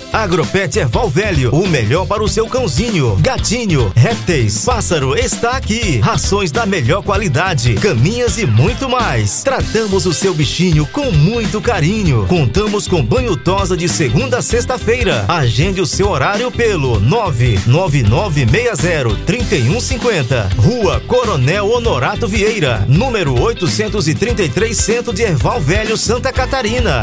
Agropet Erval Velho, o melhor para o seu cãozinho, gatinho, répteis, pássaro, está aqui. Rações da melhor qualidade, caminhas e muito mais. Tratamos o seu bichinho com muito carinho. Contamos com banho tosa de segunda a sexta-feira. Agende o seu horário pelo 99960-3150. Rua Coronel Honorato Vieira, número 833, Centro de Erval Velho, Santa Catarina.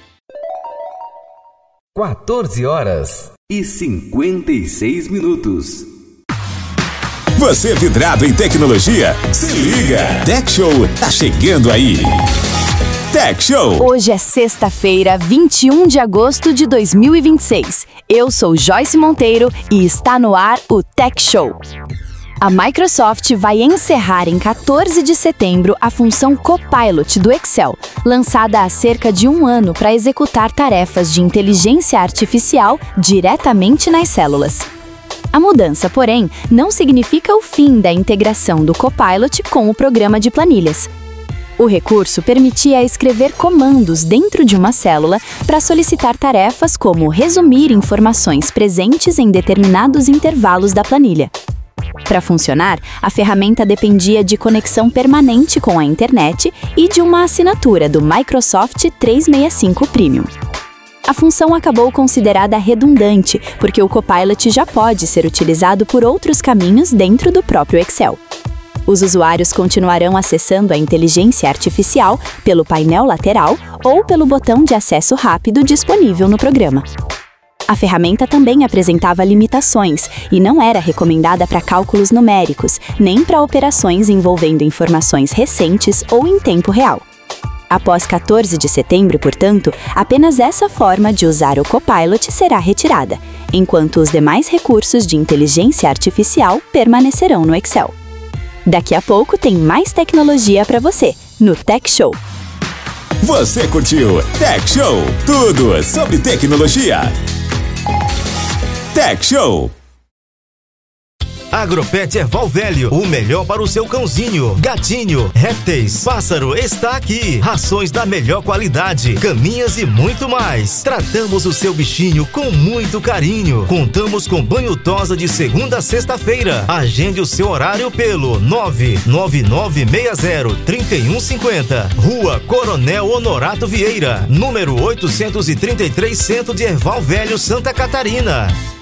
14h56. Você vidrado em tecnologia? Se liga! Tech Show tá chegando aí! Tech Show! Hoje é sexta-feira, 21 de agosto de 2026. Eu sou Joyce Monteiro e está no ar o Tech Show. A Microsoft vai encerrar em 14 de setembro a função Copilot do Excel, lançada há cerca de um ano para executar tarefas de inteligência artificial diretamente nas células. A mudança, porém, não significa o fim da integração do Copilot com o programa de planilhas. O recurso permitia escrever comandos dentro de uma célula para solicitar tarefas como resumir informações presentes em determinados intervalos da planilha. Para funcionar, a ferramenta dependia de conexão permanente com a internet e de uma assinatura do Microsoft 365 Premium. A função acabou considerada redundante, porque o Copilot já pode ser utilizado por outros caminhos dentro do próprio Excel. Os usuários continuarão acessando a inteligência artificial pelo painel lateral ou pelo botão de acesso rápido disponível no programa. A ferramenta também apresentava limitações e não era recomendada para cálculos numéricos, nem para operações envolvendo informações recentes ou em tempo real. Após 14 de setembro, portanto, apenas essa forma de usar o Copilot será retirada, enquanto os demais recursos de inteligência artificial permanecerão no Excel. Daqui a pouco tem mais tecnologia para você, no Tech Show. Você curtiu Tech Show? Tudo sobre tecnologia. Tech Show. Agropet Erval Velho, o melhor para o seu cãozinho, gatinho, répteis, pássaro, está aqui. Rações da melhor qualidade, caminhas e muito mais. Tratamos o seu bichinho com muito carinho. Contamos com banho tosa de segunda a sexta-feira. Agende o seu horário pelo 99960-3150. Rua Coronel Honorato Vieira, número 833, Centro de Erval Velho, Santa Catarina.